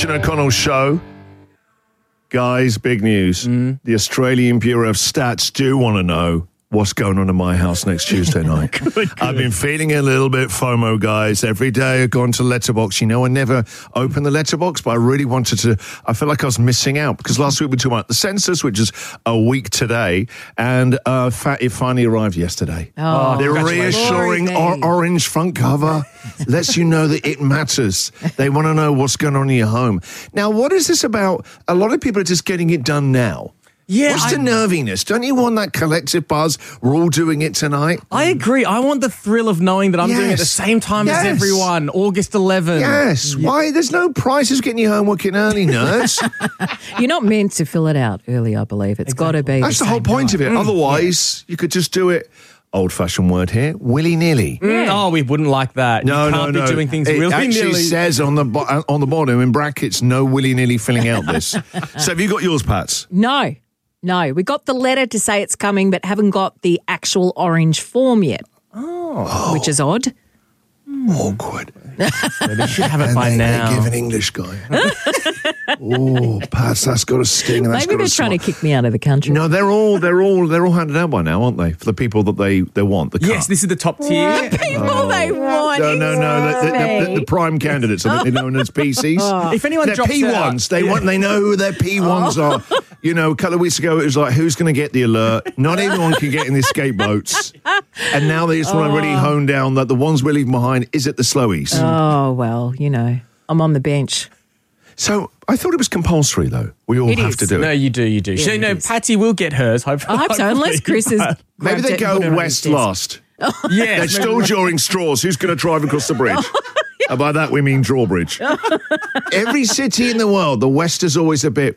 Rich and O'Connell show. Guys, big news. The Australian Bureau of Stats do want to know what's going on in my house next Tuesday night. Good. I've been feeling a little bit FOMO, guys. Every day I've gone to Letterboxd. You know, I never opened the Letterboxd, but I really wanted to. I felt like I was missing out because last week we were talking about the census, which is a week today, and it finally arrived yesterday. Oh, the reassuring orange front cover lets you know that it matters. They want to know what's going on in your home. Now, what is this about? A lot of people are just getting it done now. Yeah, what's the nerviness? Don't you want that collective buzz? We're all doing it tonight. I agree. I want the thrill of knowing that I'm doing it at the same time as everyone. August 11. Yes. Yeah. Why? There's no prizes getting your homework in early, nerds. You're not meant to fill it out early, I believe. It's got to be. That's the whole point of it. Otherwise, you could just do it. Old-fashioned word here, willy-nilly. Oh, we wouldn't like that. No, you can't be doing things willy-nilly. It actually says on the bottom in brackets, no willy-nilly filling out this. So have you got yours, Pats? No, we got the letter to say it's coming, but haven't got the actual orange form yet. Oh. Which is odd. Awkward. They should have it by now. They give an English guy. Oh, Pats, that's got a sting. And Maybe they're trying to kick me out of the country. No, they're all handed out by now, aren't they? For the people that they want. Yes, this is the top tier. The people they want. No. The prime candidates. They're known as PCs. If anyone they're drops P1s. They know who their P1s are. You know, a couple of weeks ago, it was like, who's going to get the alert? Not everyone can get in the escape boats. And now they just want to really hone down that the ones we're leaving behind is it the slowies. Oh, well, you know, I'm on the bench. So I thought it was compulsory, though. We all have to do it. No, you do. Yeah, so, no, Patty will get hers, hopefully. I hope so, unless Chris is... Maybe they go west last. Yeah, they're still drawing straws. Who's going to drive across the bridge? And by that, we mean drawbridge. Every city in the world, the West is always a bit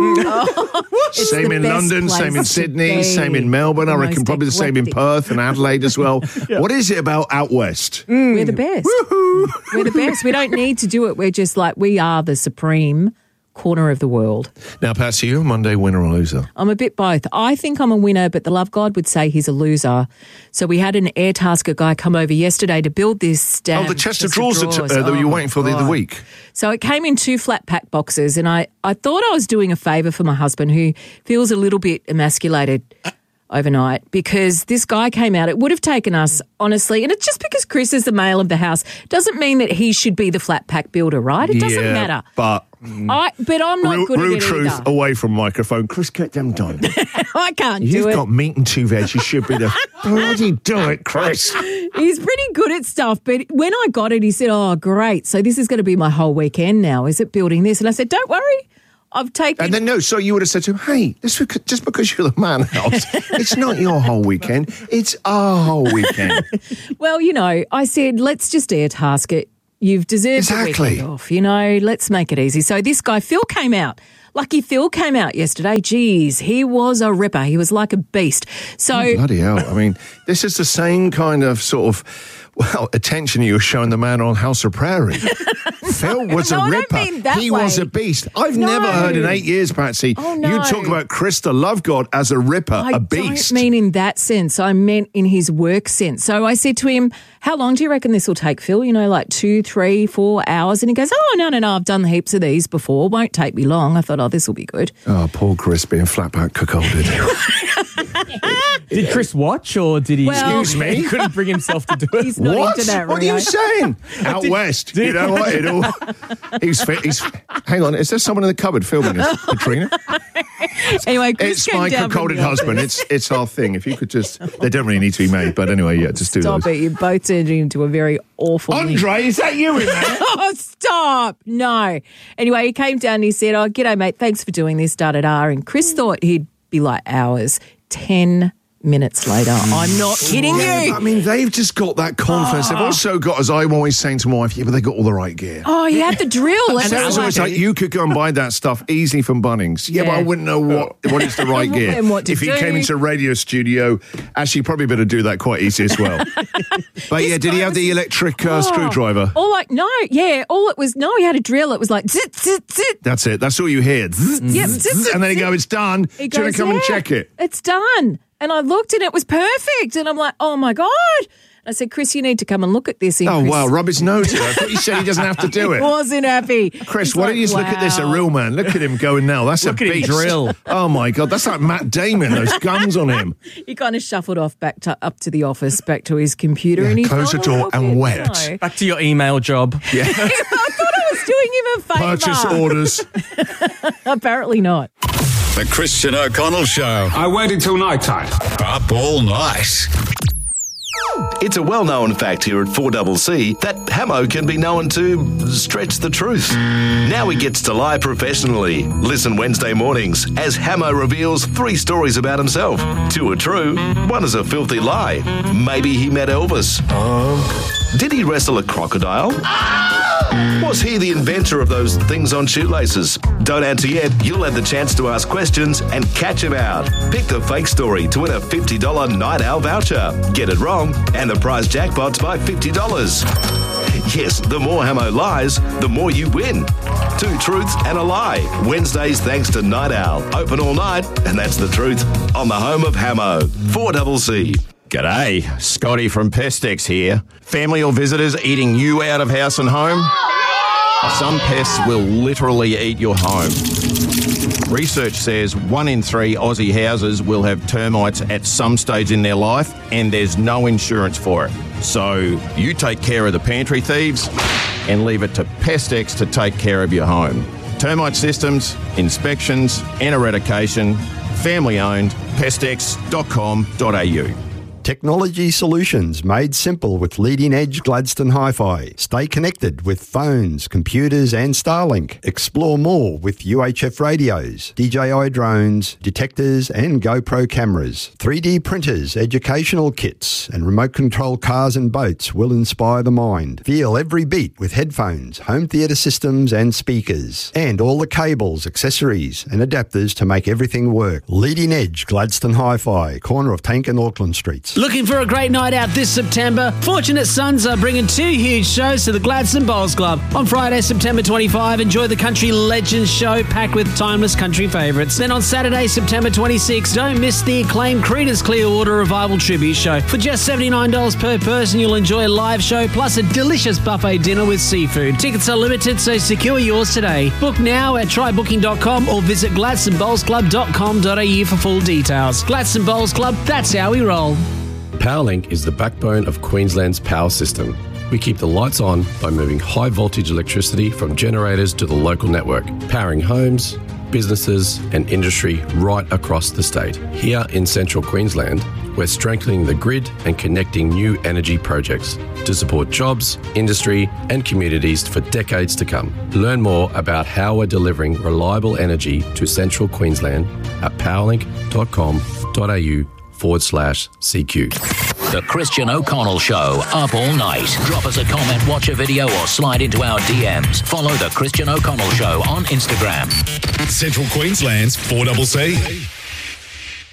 woohoo. Same in London, same in Sydney, same in Melbourne. I reckon probably the same in Perth and Adelaide as well. Yeah. What is it about out West? We're the best. Woohoo. We're the best. We don't need to do it. We're just like, we are the supreme corner of the world. Now, Patsy, you a Monday winner or loser? I'm a bit both. I think I'm a winner, but the love god would say he's a loser. So we had an Airtasker guy come over yesterday to build this the chest of drawers that you were waiting for the other week. So it came in 2 flat pack boxes, and I thought I was doing a favour for my husband, who feels a little bit emasculated overnight, because this guy came out. It would have taken us, honestly, and it's just because Chris is the male of the house, doesn't mean that he should be the flat pack builder, right? It doesn't matter. But I'm not good at it Real truth either. away from microphone. Chris, get them done. I can't do it. You've got meat and 2 veg. You should be the bloody do it, Chris. He's pretty good at stuff, but when I got it, he said, oh, great. So this is going to be my whole weekend now, is it, building this? And I said, don't worry. I've taken... And then, so you would have said to him, hey, just because you're the man house, it's not your whole weekend, it's our whole weekend. Well, you know, I said, let's just Airtask it. You've deserved a weekend off, you know, let's make it easy. So this guy, Phil, came out. Lucky Phil came out yesterday. Jeez, he was a ripper. He was like a beast. So bloody hell. I mean, this is the same kind of sort of... Well, attention you were showing the man on House of Prairie. Phil was a ripper. He was a beast. I've never heard in 8 years, Patsy, you talk about Chris the Love God as a ripper, a beast. I don't mean in that sense. I meant in his work sense. So I said to him, how long do you reckon this will take, Phil? You know, like 2, 3, 4 hours? And he goes, oh, no, I've done heaps of these before. Won't take me long. I thought, oh, this will be good. Oh, poor Chris being flat back cuckolded. Did Chris watch, or did he? Excuse me, he couldn't bring himself to do it. He's not into that, What are you saying? Out west, you know what? He's fit. Hang on, is there someone in the cupboard filming this, Katrina? Anyway, Chris it's came my down cuckolded husband. It's our thing. If you could just, they don't really need to be made, but anyway, yeah, just do those. Stop it! You both turned into a very awful. Andre, is that you in there? Oh, stop! No. Anyway, he came down and he said, "Oh, g'day, mate. Thanks for doing this." And Chris thought he'd be like hours. 10 minutes later. I'm not kidding you. I mean, they've just got that confidence. They've also got, as I'm always saying to my wife, yeah, but they got all the right gear. Oh, he had the drill. And Sarah's always like, you could go and buy that stuff easily from Bunnings. Yeah, but I wouldn't know what is the right gear. And what to if he do. came into a radio studio, actually, probably better do that quite easy as well. But yeah, did he have the electric screwdriver? All he had a drill. It was like, zit, zit, zit. That's it. That's all you hear. Yep, zit, and then he go, it's done. Do you want to come and check it? It's done. And I looked and it was perfect. And I'm like, oh my God. I said, Chris, you need to come and look at this. Oh, wow, rub his nose in. I thought you said he doesn't have to do it. Wasn't happy. Chris, why don't you just look at this, a real man? Look at him going now. That's Look a at him beast. drill. Oh, my God. That's like Matt Damon, those guns on him. He kind of shuffled off up to the office, back to his computer. Yeah, and he close the thought, door and bit, wet. no. Back to your email job. Yeah. I thought I was doing him a favour. Purchase orders. Apparently not. The Christian O'Connell Show. I waited till night time. Up all night. It's a well-known fact here at 4CC that Hamo can be known to stretch the truth. Now he gets to lie professionally. Listen Wednesday mornings as Hamo reveals 3 stories about himself. 2 are true, 1 is a filthy lie. Maybe he met Elvis. Did he wrestle a crocodile? Was he the inventor of those things on shoelaces? Don't answer yet. You'll have the chance to ask questions and catch him out. Pick the fake story to win a $50 Night Owl voucher. Get it wrong, and the prize jackpot's by $50. Yes, the more Hamo lies, the more you win. 2 truths and a lie. Wednesdays thanks to Night Owl. Open all night, and that's the truth. On the home of Hamo. 4CC. G'day, Scotty from Pestex here. Family or visitors eating you out of house and home? Some pests will literally eat your home. Research says 1 in 3 Aussie houses will have termites at some stage in their life, and there's no insurance for it. So you take care of the pantry thieves and leave it to Pestex to take care of your home. Termite systems, inspections and eradication. Family owned. Pestex.com.au. Technology solutions made simple with leading-edge Gladstone Hi-Fi. Stay connected with phones, computers and Starlink. Explore more with UHF radios, DJI drones, detectors and GoPro cameras. 3D printers, educational kits and remote control cars and boats will inspire the mind. Feel every beat with headphones, home theatre systems and speakers. And all the cables, accessories and adapters to make everything work. Leading-edge Gladstone Hi-Fi, corner of Tank and Auckland Streets. Looking for a great night out this September? Fortunate Sons are bringing 2 huge shows to the Gladstone Bowls Club. On Friday, September 25, enjoy the Country Legends show packed with timeless country favourites. Then on Saturday, September 26, don't miss the acclaimed Creedence Clearwater Revival tribute show. For just $79 per person, you'll enjoy a live show plus a delicious buffet dinner with seafood. Tickets are limited, so secure yours today. Book now at trybooking.com or visit gladstonebowlsclub.com.au for full details. Gladstone Bowls Club, that's how we roll. Powerlink is the backbone of Queensland's power system. We keep the lights on by moving high voltage electricity from generators to the local network, powering homes, businesses and industry right across the state. Here in central Queensland, we're strengthening the grid and connecting new energy projects to support jobs, industry and communities for decades to come. Learn more about how we're delivering reliable energy to central Queensland at powerlink.com.au/CQ. The Christian O'Connell Show, up all night. Drop us a comment, watch a video or slide into our DMs. Follow The Christian O'Connell Show on Instagram. Central Queensland's 4CC.